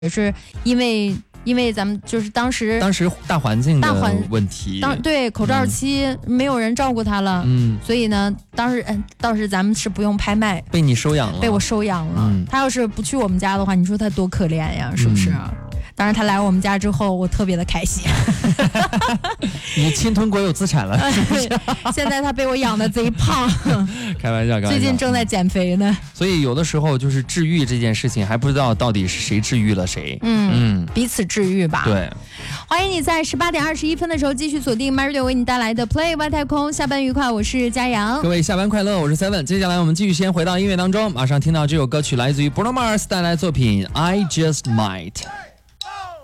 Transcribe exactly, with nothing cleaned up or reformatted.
也是因为因为咱们就是当时当时大环境的大环问题， 当对口罩期、嗯、没有人照顾他了， 嗯， 所以呢，当时嗯，当时咱们是不用拍卖， 被你收养了， 被我收养了。嗯、他要是不去我们家的话，你说他多可怜呀，是不是？嗯、当然，他来我们家之后，我特别的开心。 你侵吞国有资产了，是不是？ 现在他被我养的贼胖， 开玩笑，开玩笑。 最近正在减肥呢。 所以有的时候就是治愈这件事情，还不知道到底是谁治愈了谁。 嗯嗯，彼此治愈吧。 对， 欢迎你在十八点二十一分的时候继续锁定 MyRadio 为你带来的 Play 外太空。下班愉快，我是佳阳。 各位下班快乐，我是 Seven。接下来我们继续先回到音乐当中，马上听到这首歌曲来自于 Bruno Mars 带来的作品 I Just Might。